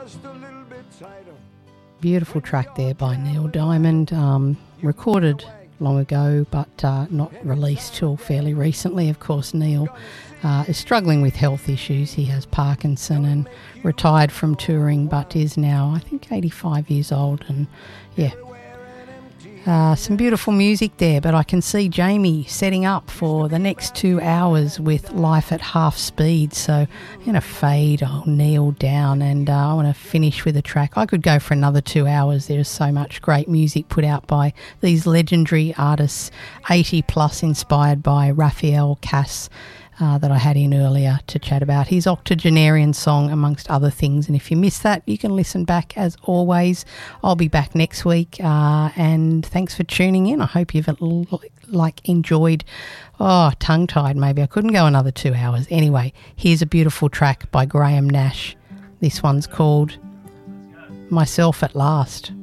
Beautiful track there by Neil Diamond, recorded long ago but not released till fairly recently. Of course, Neil is struggling with health issues. He has Parkinson and retired from touring but is now, I think, 85 years old. And yeah, some beautiful music there, but I can see Jamie setting up for the next 2 hours with Life at Half Speed. So I'm going to fade old Neil down, and I want to finish with a track. I could go for another 2 hours. There's so much great music put out by these legendary artists, 80 plus, inspired by Raphael Cass, that I had in earlier to chat about his octogenarian song, amongst other things. And if you missed that, you can listen back as always. I'll be back next week, and thanks for tuning in. I hope you've enjoyed. Tongue-tied maybe. I couldn't go another 2 hours. Anyway, here's a beautiful track by Graham Nash. This one's called Myself at Last.